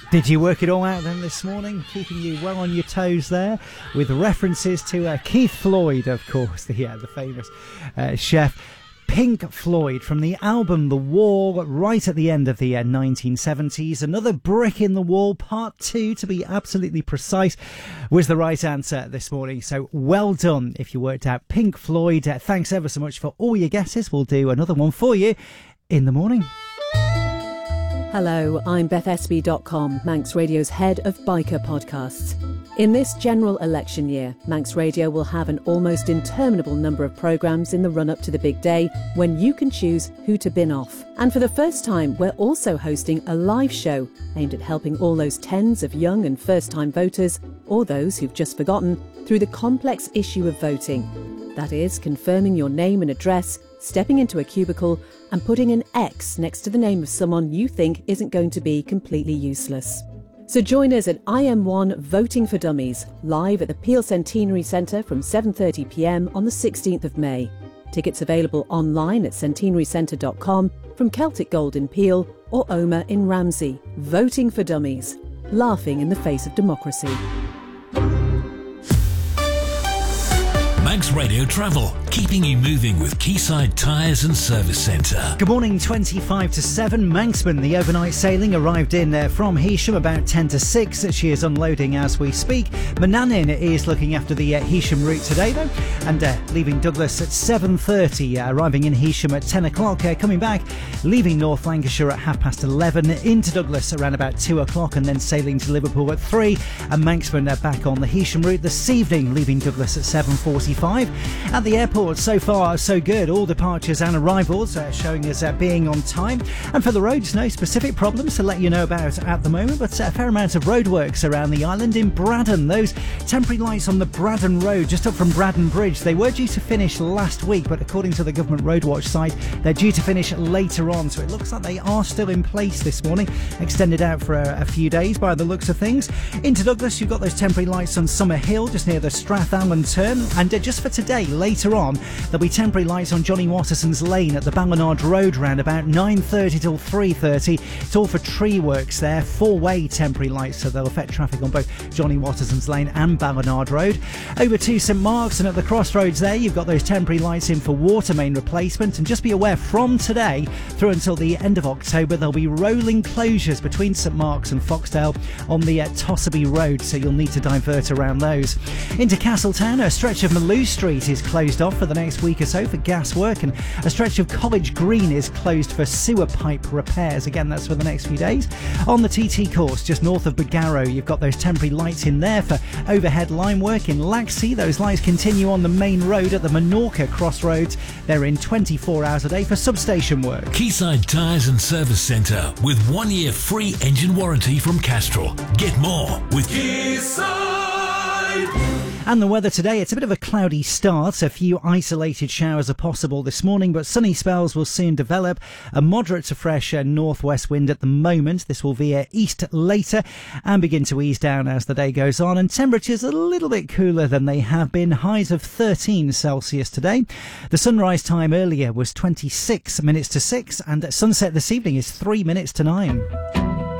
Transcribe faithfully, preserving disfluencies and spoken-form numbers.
Did you work it all out then this morning? Keeping you well on your toes there, with references to uh, Keith Floyd, of course, the, yeah, the famous uh, chef. Pink Floyd from the album The Wall, right at the end of the uh, nineteen seventies. Another brick in the wall, part two to be absolutely precise, was the right answer this morning. So well done if you worked out Pink Floyd. Uh, thanks ever so much for all your guesses. We'll do another one for you in the morning. Hello, I'm Beth Espy dot com, Manx Radio's head of biker podcasts. In this general election year, Manx Radio will have an almost interminable number of programmes in the run-up to the big day when you can choose who to bin off. And for the first time, we're also hosting a live show aimed at helping all those tens of young and first-time voters, or those who've just forgotten, through the complex issue of voting. That is, confirming your name and address, stepping into a cubicle and putting an X next to the name of someone you think isn't going to be completely useless. So join us at I M one Voting for Dummies, live at the Peel Centenary Centre from seven thirty p m on the sixteenth of May. Tickets available online at centenary centre dot com, from Celtic Gold in Peel or Oma in Ramsey. Voting for Dummies, laughing in the face of democracy. Manx Radio Travel, keeping you moving with Quayside Tyres and Service Centre. Good morning, twenty-five to seven. Manxman, the overnight sailing, arrived in uh, from Heysham about ten to six. She is unloading as we speak. Manannan is looking after the uh, Heysham route today, though, and uh, leaving Douglas at seven thirty, uh, arriving in Heysham at ten o'clock, uh, coming back, leaving North Lancashire at half past eleven, into Douglas around about two o'clock, and then sailing to Liverpool at three. And Manxman uh, back on the Heysham route this evening, leaving Douglas at seven forty-five. At the airport, so far so good. All departures and arrivals uh, showing us uh, being on time. And for the roads, no specific problems to let you know about at the moment, but a fair amount of roadworks around the island. In Braddon, those temporary lights on the Braddon Road just up from Braddon Bridge, they were due to finish last week, but according to the Government Roadwatch site, they're due to finish later on, so it looks like they are still in place this morning, extended out for a, a few days by the looks of things. Into Douglas, you've got those temporary lights on Summer Hill just near the Strathallan turn, and uh, just for today, later on, there'll be temporary lights on Johnny Watterson's Lane at the Ballinard Road round about nine thirty till three thirty. It's all for tree works there, four-way temporary lights, so they'll affect traffic on both Johnny Watterson's Lane and Ballinard Road. Over to St Mark's, and at the crossroads there, you've got those temporary lights in for water main replacement. And just be aware, from today through until the end of October, there'll be rolling closures between St Mark's and Foxdale on the uh, Tosseby Road, so you'll need to divert around those. Into Castletown, a stretch of Maloo Street is closed off for the next week or so for gas work, and a stretch of College Green is closed for sewer pipe repairs. Again, that's for the next few days. On the T T course, just north of Bagarrow, you've got those temporary lights in there for overhead line work. In Laxey, those lights continue on the main road at the Menorca crossroads. They're in twenty-four hours a day for substation work. Quayside Tyres and Service Centre, with one year free engine warranty from Castrol. Get more with Quayside. And the weather today, it's a bit of a cloudy start. A few isolated showers are possible this morning, but sunny spells will soon develop. A moderate to fresh uh, northwest wind at the moment. This will veer east later and begin to ease down as the day goes on. And temperatures a little bit cooler than they have been. Highs of thirteen Celsius today. The sunrise time earlier was twenty-six minutes to six, and sunset this evening is three minutes to nine.